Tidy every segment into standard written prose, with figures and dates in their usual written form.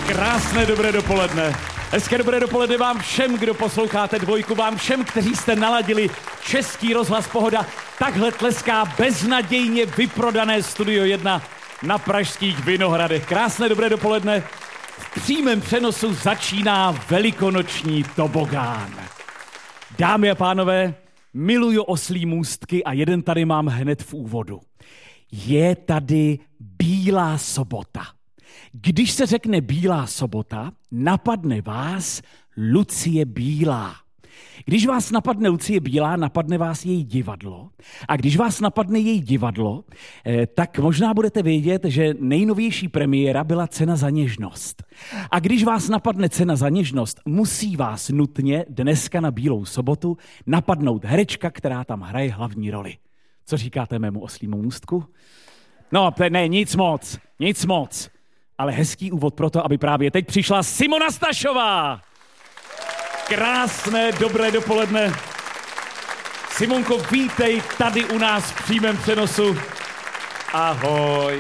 Krásné dobré dopoledne. Hezké dobré dopoledne vám všem, kdo posloucháte Dvojku, vám všem, kteří jste naladili Český rozhlas Pohoda. Takhle tleská beznadějně vyprodané Studio 1 na pražských Vinohradech. Krásné dobré dopoledne. V přímém přenosu začíná velikonoční tobogán. Dámy a pánové, miluju oslí můstky a jeden tady mám hned v úvodu. Je tady Bílá sobota. Když se řekne Bílá sobota, napadne vás Lucie Bílá. Když vás napadne Lucie Bílá, napadne vás její divadlo. A když vás napadne její divadlo, tak možná budete vědět, že nejnovější premiéra byla Cena za něžnost. A když vás napadne Cena za něžnost, musí vás nutně dneska na Bílou sobotu napadnout herečka, která tam hraje hlavní roli. Co říkáte mému oslímu můstku? No, ne, nic moc. Ale hezký úvod pro to, aby právě teď přišla Simona Stašová. Krásné, dobré dopoledne. Simonko, vítej tady u nás v přímém přenosu. Ahoj.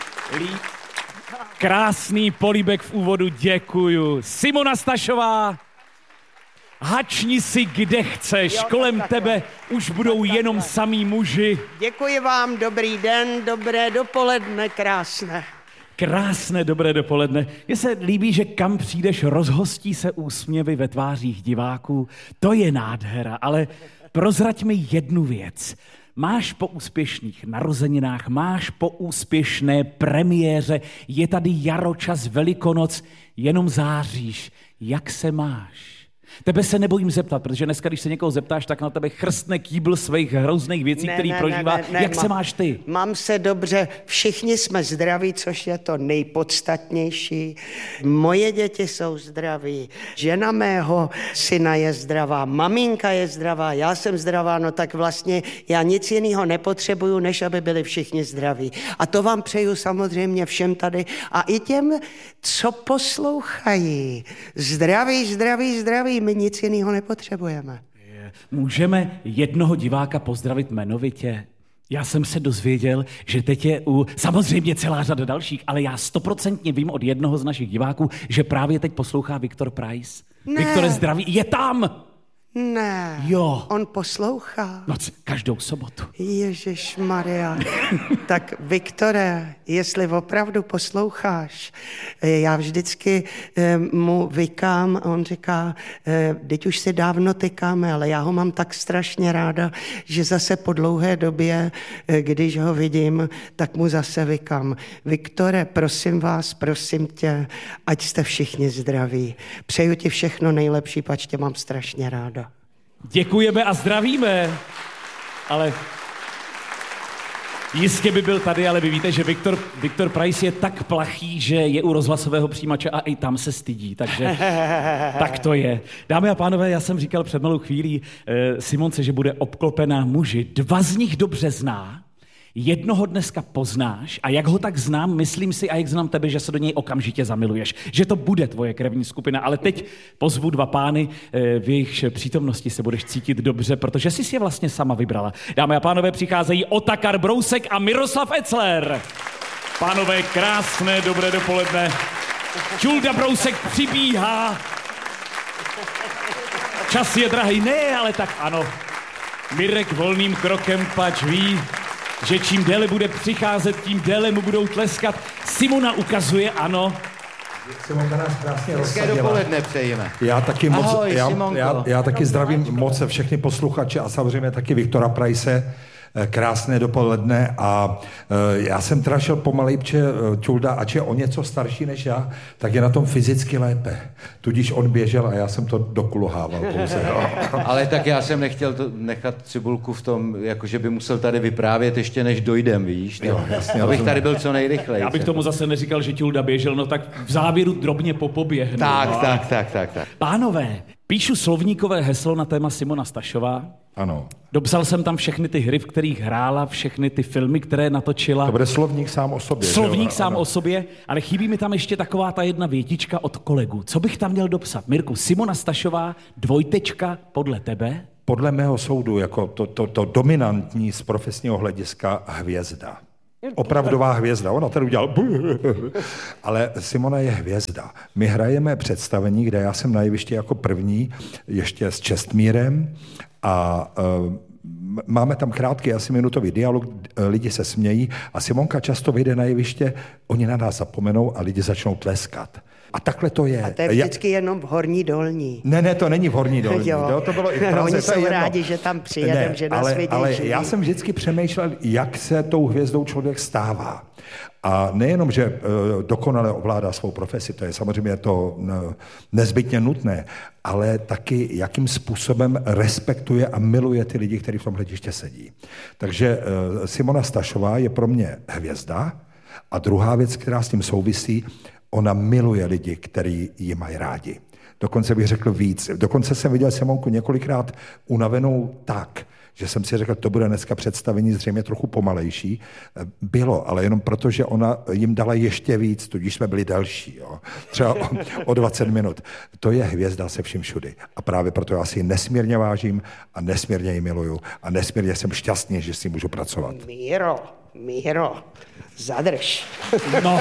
Krásný políbek v úvodu, děkuju. Simona Stašová, hačni si kde chceš, jo, kolem tebe už budou jenom samý muži. Děkuji vám, dobrý den, dobré dopoledne, krásné. Krásné dobré dopoledne. Mně se líbí, že kam přijdeš, rozhostí se úsměvy ve tvářích diváků. To je nádhera, ale prozrať mi jednu věc. Máš po úspěšných narozeninách, máš po úspěšné premiéře, je tady jaro, čas Velikonoc, jenom záříš. Jak se máš? Tebe se nebojím zeptat, protože dneska, když se někoho zeptáš, tak na tebe chrstne kýbl svých hrozných věcí, který prožívá. Jak se máš ty? Mám se dobře, všichni jsme zdraví, což je to nejpodstatnější. Moje děti jsou zdraví, žena mého syna je zdravá, maminka je zdravá, já jsem zdravá, no tak vlastně já nic jiného nepotřebuju, než aby byli všichni zdraví. A to vám přeju samozřejmě všem tady a i těm, co poslouchají. Zdraví. My nic jiného nepotřebujeme. Můžeme jednoho diváka pozdravit jmenovitě? Já jsem se dozvěděl, že teď je samozřejmě celá řada dalších, ale já 100% vím od jednoho z našich diváků, že právě teď poslouchá Viktor Preiss. Ne. Viktore, zdraví, je tam! Ne, jo. On poslouchá. No, každou sobotu. Ježišmarja. Tak Viktore, jestli opravdu posloucháš, já vždycky mu vykám a on říká, teď už si dávno tykáme, ale já ho mám tak strašně ráda, že zase po dlouhé době, když ho vidím, tak mu zase vykám. Viktore, prosím vás, prosím tě, ať jste všichni zdraví. Přeju ti všechno nejlepší, pač tě mám strašně ráda. Děkujeme a zdravíme, ale jistě by byl tady, ale vy víte, že Viktor Preiss je tak plachý, že je u rozhlasového přijímače a i tam se stydí, takže tak to je. Dámy a pánové, já jsem říkal před malou chvílí Simonce, že bude obklopená muži. 2 z nich dobře zná, jednoho dneska poznáš a jak ho tak znám, myslím si a jak znám tebe, že se do něj okamžitě zamiluješ. Že to bude tvoje krevní skupina, ale teď pozvu 2 pány, v jejich přítomnosti se budeš cítit dobře, protože jsi si je vlastně sama vybrala. Dámy a pánové, přicházejí Otakar Brousek a Miroslav Etzler. Pánové, krásné dobré dopoledne. Čulda Brousek přibíhá. Čas je drahý, ne, ale tak ano. Mirek volným krokem, pač ví, že čím déle bude přicházet, tím déle mu budou tleskat. Simona ukazuje, ano. Simonka nás krásně hezké dopoledne přejeme. Já taky zdravím moc všechny posluchače a samozřejmě taky Viktora Preisse. Krásné dopoledne a já jsem teda šel pomalej, protože Čulda, ač je o něco starší než já, tak je na tom fyzicky lépe. Tudíž on běžel a já jsem to dokulhával pouze. Ale tak já jsem nechtěl to nechat Cibulku v tom, jakože by musel tady vyprávět ještě než dojdem, víš? Jo, jasně, abych tady byl co nejrychleji. Já bych tomu zase neříkal, že Čulda běžel, no tak v závěru drobně popoběhnu. Tak. Pánové, píšu slovníkové heslo na téma Simona Stašová. Ano. Dopsal jsem tam všechny ty hry, v kterých hrála, všechny ty filmy, které natočila. To bude slovník sám o sobě. Slovník sám o sobě, ale chybí mi tam ještě taková ta jedna větička od kolegů. Co bych tam měl dopsat? Mirku, Simona Stašová, dvojtečka, podle tebe? Podle mého soudu jako to dominantní z profesního hlediska hvězda. Opravdová hvězda. Ona tady udělala... Ale Simona je hvězda. My hrajeme představení, kde já jsem na jevišti jako první, ještě s Čestmírem a máme tam krátký, asi minutový dialog, lidi se smějí a Simonka často vyjde na jeviště, oni na nás zapomenou a lidi začnou tleskat. A takhle to je. A to je vždycky jenom v Horní Dolní. Ne, to není v Horní Dolní. Jo. To bylo i v Praze. Oni jsou rádi, že tam přijedem, že nás vidí. Ale já jsem vždycky přemýšlel, jak se tou hvězdou člověk stává. A nejenom, že dokonale ovládá svou profesi, to je samozřejmě to nezbytně nutné, ale taky, jakým způsobem respektuje a miluje ty lidi, kteří v tom hlediště sedí. Takže Simona Stašová je pro mě hvězda a druhá věc, která s tím souvisí, ona miluje lidi, kteří ji mají rádi. Dokonce bych řekl víc. Dokonce jsem viděl Simonku několikrát unavenou tak, že jsem si řekl, to bude dneska představení zřejmě trochu pomalejší. Bylo, ale jenom proto, že ona jim dala ještě víc, tudíž jsme byli další, jo. Třeba o 20 minut. To je hvězda se vším všudy. A právě proto já si ji nesmírně vážím a nesmírně ji miluju. A nesmírně jsem šťastný, že si můžu pracovat. Míro, zadrž. No.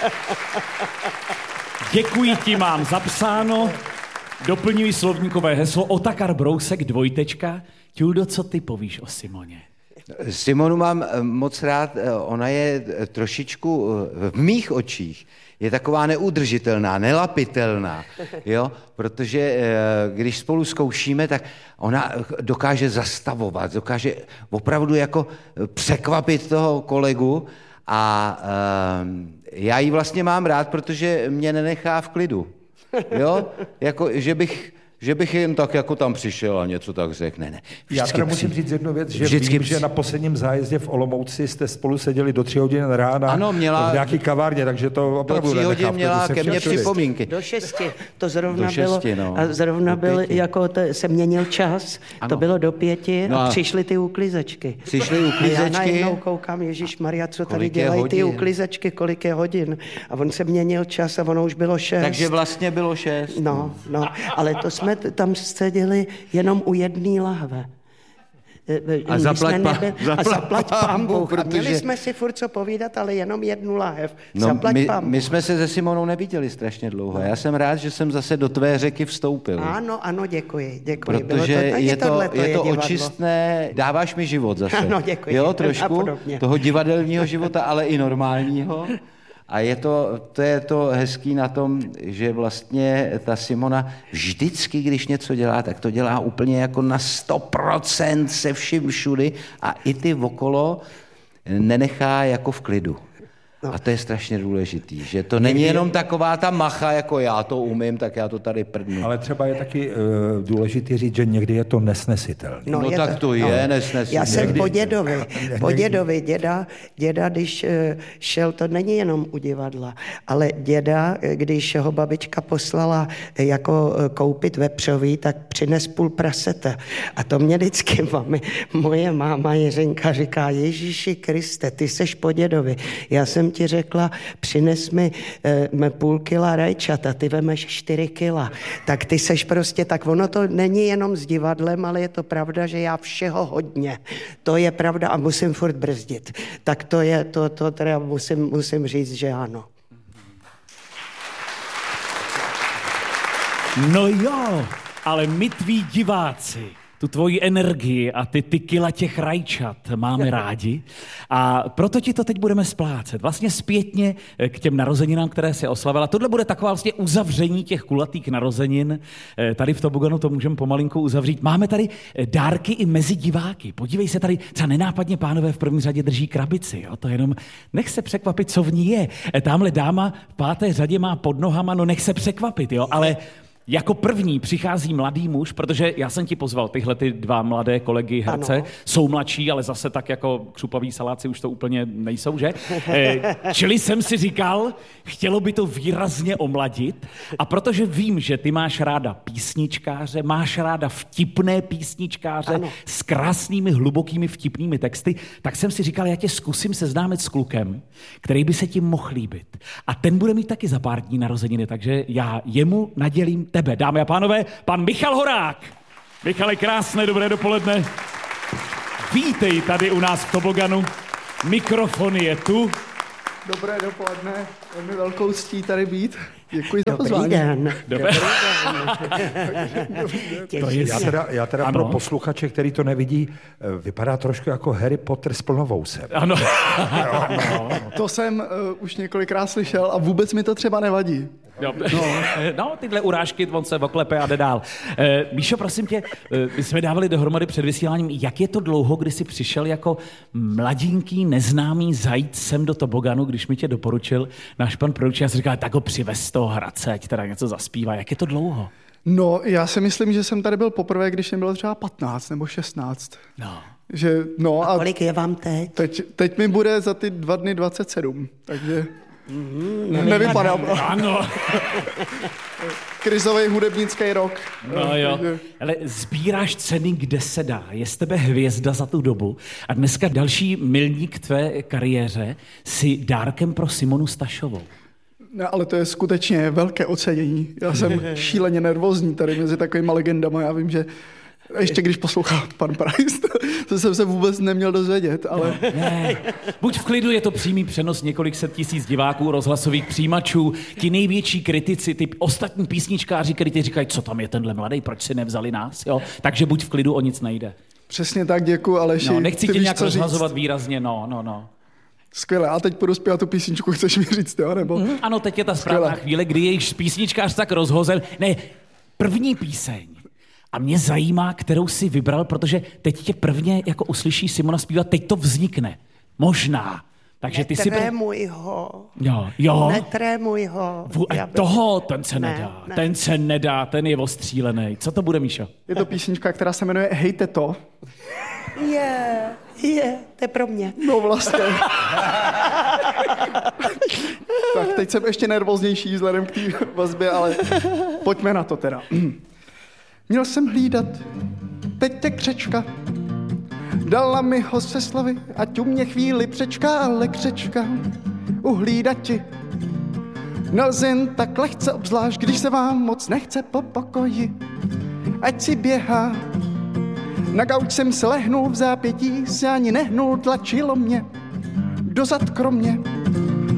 Děkuji ti, mám zapsáno. Doplňuji slovníkové heslo Otakar Brousek, dvojtečka. Tuldo, co ty povíš o Simoně? Simonu mám moc rád, ona je trošičku v mých očích, je taková neudržitelná, nelapitelná, jo? Protože když spolu zkoušíme, tak ona dokáže zastavovat, dokáže opravdu jako překvapit toho kolegu a já ji vlastně mám rád, protože mě nenechá v klidu, jo? Jako, že bych jen tak jako tam přišel a něco tak řekl. Ne. Já teda musím říct jednu věc, že vím, že na posledním zájezdě v Olomouci jste spolu seděli do 3 hodin rána ano, měla, v nějaký kavárně, takže to opravdu do 3 hodin měla ke mně připomínky. Do 6. To zrovna do 6, bylo. No. A zrovna byl, jako se měnil čas, ano. To bylo do 5 a přišly ty uklízečky. Přišly uklízečky. A já najednou koukám, Ježišmarja, co tady dělají ty uklízečky, kolik je hodin. A on se měnil čas a ono už bylo 6. Takže vlastně bylo 6. No, ale to jsme tam seděli jenom u jedné lahve. A zaplať pánbůh, protože... A měli jsme si furt co povídat, ale jenom jednu lahev. No, my jsme se se Simonou neviděli strašně dlouho. Já jsem rád, že jsem zase do tvé řeky vstoupil. Ano, děkuji. Protože je to očistné, dáváš mi život zase. Ano, děkuji. Jo, trošku toho divadelního života, ale i normálního. A to je to hezký na tom, že vlastně ta Simona vždycky, když něco dělá, tak to dělá úplně jako na 100% se vším všudy a i ty okolo nenechá jako v klidu. No. A to je strašně důležitý, že to není jenom taková ta macha, jako já to umím, tak já to tady prdnu. Ale třeba je taky důležitý říct, že někdy je to nesnesitelné. No tak to je nesnesitelné. Já jsem po dědovi, děda, když šel, to není jenom u divadla, ale děda, když ho babička poslala jako koupit vepřový, tak přines půl prasete. A to mě vždycky moje máma Jiřinka říká, Ježíši Kriste, ty seš po dědovi. Já jsem ti řekla, přines mi půl kila rajčata, ty vemeš 4 kila. Tak ty seš prostě, tak ono to není jenom s divadlem, ale je to pravda, že já všeho hodně. To je pravda a musím furt brzdit. Tak to je, to teda musím říct, že ano. No jo, ale my tví diváci tu tvoji energii a ty kila těch rajčat máme rádi a proto ti to teď budeme splácet. Vlastně zpětně k těm narozeninám, které si oslavila. Tohle bude taková vlastně uzavření těch kulatých narozenin. Tady v Toboganu to můžeme pomalinku uzavřít. Máme tady dárky i mezi diváky. Podívej se tady, třeba nenápadně pánové v první řadě drží krabici. Jo? To jenom nech se překvapit, co v ní je. Tamhle dáma v 5. řadě má pod nohama, no nech se překvapit, jo, ale jako první přichází mladý muž, protože já jsem ti pozval tyhle ty 2 mladé kolegy herce. Ano. Jsou mladší, ale zase tak jako křupaví saláci už to úplně nejsou, že? Čili jsem si říkal, chtělo by to výrazně omladit a protože vím, že ty máš ráda písničkáře, máš ráda vtipné písničkáře ano. S krásnými, hlubokými, vtipnými texty, tak jsem si říkal, já tě zkusím seznámit s klukem, který by se ti mohl líbit. A ten bude mít taky za pár dní narozeniny, takže já jemu nadělím tebe. Dámy a pánové, pan Michal Horák. Michale, krásné, dobré dopoledne. Vítej tady u nás v Toboganu. Mikrofon je tu. Dobré dopoledne, je mi velkou ctí tady být. Děkuji za pozvání. Dobrý den. Já teda pro posluchače, který to nevidí, vypadá trošku jako Harry Potter s plnovousem. Ano. To jsem už několikrát slyšel a vůbec mi to třeba nevadí. No, tyhle urážky, on se oklepe a jde dál. Míšo, prosím tě, my jsme dávali dohromady před vysíláním, jak je to dlouho, kdy jsi přišel jako mladinký, neznámý zajít sem do toboganu, když mi tě doporučil náš pan produčí, já jsem říkal, tak ho přivez z toho Hradce, ať teda něco zaspívá. Jak je to dlouho? No, já si myslím, že jsem tady byl poprvé, když mě bylo třeba 15 nebo 16. A kolik je vám teď? Teď mi bude za ty 2 dny 27, takže nevypadám. Ano. Krizový hudebnický rok. No jo. Ale sbíráš ceny, kde se dá. Je z tebe hvězda za tu dobu. A dneska další milník tvé kariéře si dárkem pro Simonu Stašovou. No, ale to je skutečně velké ocenění. Já jsem šíleně nervózní tady mezi takovýma legendama. Já vím, že ještě když poslouchá pan Price, to jsem se vůbec neměl dozvědět, ale... Ne. Buď v klidu, je to přímý přenos několik set tisíc diváků, rozhlasových přijímačů, ti největší kritici, ty ostatní písničkáři, kteří ti říkají, co tam je tenhle mladý, proč si nevzali nás, jo? Takže buď v klidu, o nic nejde. Přesně tak, děkuji, Aleši. No, nechci tě nějak rozhazovat výrazně, no. Skvěle, a teď budu zpívat tu písničku, chceš mi říct, jo? Nebo... Ano, teď je ta správná chvíle, kdy jejich písničkář tak rozhozel. Ne, první píseň. A mě zajímá, kterou si vybral, protože teď tě prvně jako uslyší Simona zpívat, teď to vznikne. Možná. Takže ty si... Netrémuj ho. Jo. Netrémuj ho. Ten se nedá. Ne. Ten se nedá, ten je ostřílený. Co to bude, Míšo? Je to písnička, která se jmenuje Hejte to. To je pro mě. No vlastně. Tak teď jsem ještě nervóznější vzhledem k té vazbě, ale pojďme na to teda. Měl jsem hlídat, teď te křečka, dala mi ho se slovy, ať u mě chvíli přečká, ale křečka, uhlídati. Nelze jen tak lehce, obzvlášť, když se vám moc nechce po pokoji, ať si běhá. Na gauč jsem se lehnul v zápětí, se ani nehnul, tlačilo mě dozad kromě.